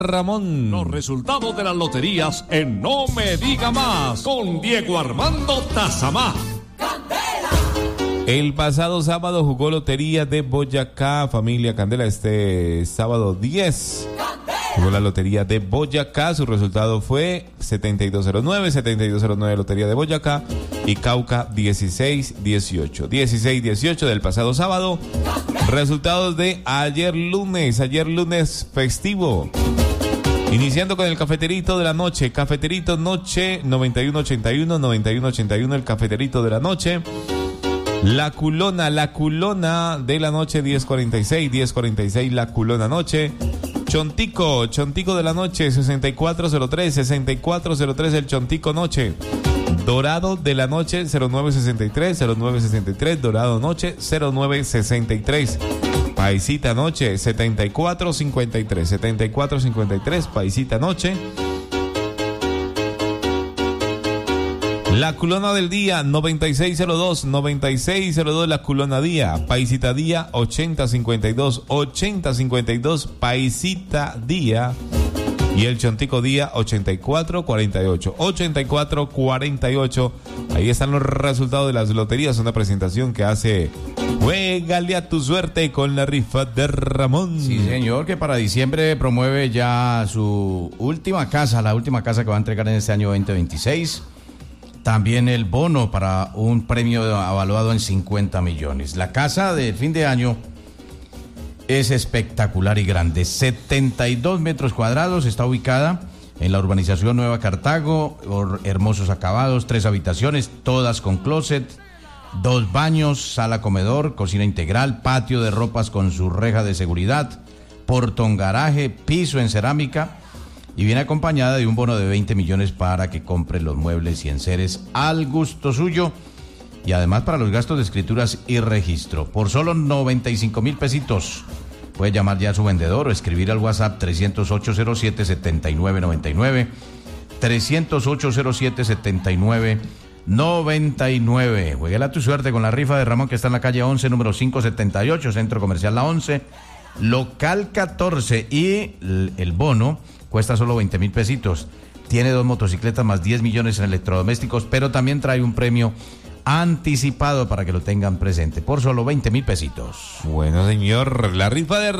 Ramón. Los resultados de las loterías en No Me Diga Más con Diego Armando Tazamá. El pasado sábado jugó Lotería de Boyacá, familia Candela. Este sábado 10 jugó la Lotería de Boyacá. Su resultado fue 7209 Lotería de Boyacá y Cauca 1618 del pasado sábado. Resultados de ayer lunes festivo. Iniciando con el cafeterito de la noche. Cafeterito noche 9181, el cafeterito de la noche. La culona de la noche 1046, la culona noche. Chontico de la noche 6403, el Chontico noche. Dorado de la noche 0963, Dorado noche 0963. Paisita noche 7453, Paisita noche. La culona del día 9602, la culona día. Paisita día 8052, Paisita día. Y el Chontico día 8448. Ahí están los resultados de las loterías. Una presentación que hace Juégale a tu suerte con la rifa de Ramón. Sí, señor, que para diciembre promueve ya su última casa, la última casa que va a entregar en este año 2026. También el bono para un premio evaluado en 50 millones. La casa de fin de año es espectacular y grande. 72 metros cuadrados, está ubicada en la urbanización Nueva Cartago. Hermosos acabados, 3 habitaciones, todas con closet, 2 baños, sala comedor, cocina integral, patio de ropas con su reja de seguridad, portón garaje, piso en cerámica. Y viene acompañada de un bono de 20 millones para que compre los muebles y enseres al gusto suyo. Y además para los gastos de escrituras y registro. Por solo 95,000 pesitos. Puede llamar ya a su vendedor o escribir al WhatsApp 308-07-7999. 308-07-7999. Jueguela a tu suerte con la rifa de Ramón, que está en la calle 11, número 578, Centro Comercial La 11, local 14. Y el bono cuesta solo 20,000 pesitos. Tiene 2 motocicletas más 10 millones en electrodomésticos, pero también trae un premio anticipado para que lo tengan presente por solo 20,000 pesitos. Bueno, señor, la rifa de